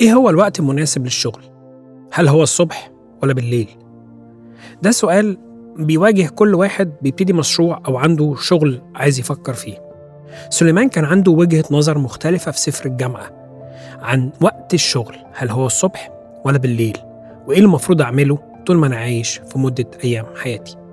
إيه هو الوقت المناسب للشغل؟ هل هو الصبح ولا بالليل؟ ده سؤال بيواجه كل واحد بيبتدي مشروع أو عنده شغل عايز يفكر فيه. سليمان كان عنده وجهة نظر مختلفة في سفر الجامعة عن وقت الشغل، هل هو الصبح ولا بالليل؟ وإيه المفروض أعمله طول ما أنا عايش في مدة أيام حياتي؟